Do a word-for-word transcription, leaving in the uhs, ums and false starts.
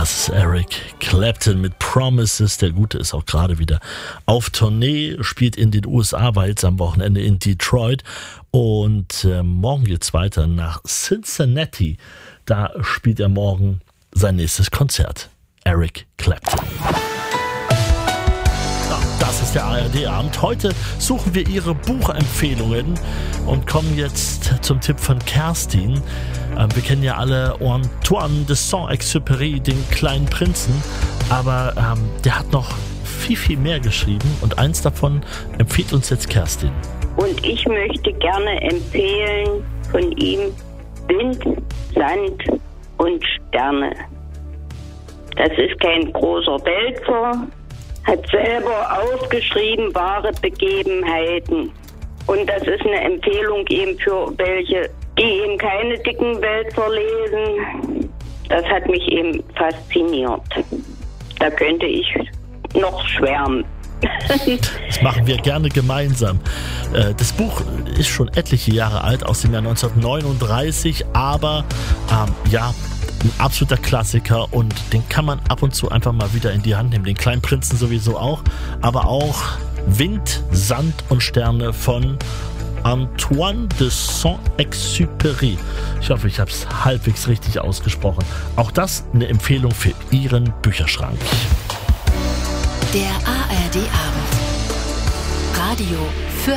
Das ist Eric Clapton mit Promises. Der Gute ist auch gerade wieder auf Tournee, spielt in den U S A, war jetzt am Wochenende in Detroit. Und äh, morgen geht's weiter nach Cincinnati. Da spielt er morgen sein nächstes Konzert. Eric Clapton. Das ist der A R D-Abend. Heute suchen wir Ihre Buchempfehlungen und kommen jetzt zum Tipp von Kerstin. Wir kennen ja alle Antoine de Saint-Exupéry, den kleinen Prinzen, aber ähm, der hat noch viel, viel mehr geschrieben und eins davon empfiehlt uns jetzt Kerstin. Und ich möchte gerne empfehlen von ihm Wind, Sand und Sterne. Das ist kein großer Wälzer, hat selber aufgeschrieben, wahre Begebenheiten. Und das ist eine Empfehlung eben für welche, die eben keine dicken Wälzer lesen. Das hat mich eben fasziniert. Da könnte ich noch schwärmen. Das machen wir gerne gemeinsam. Das Buch ist schon etliche Jahre alt, aus dem Jahr neunzehnhundertneununddreißig, aber ähm, ja, ein absoluter Klassiker und den kann man ab und zu einfach mal wieder in die Hand nehmen. Den kleinen Prinzen sowieso auch, aber auch Wind, Sand und Sterne von Antoine de Saint-Exupéry. Ich hoffe, ich habe es halbwegs richtig ausgesprochen. Auch das eine Empfehlung für Ihren Bücherschrank. Der A R D-Abend. Radio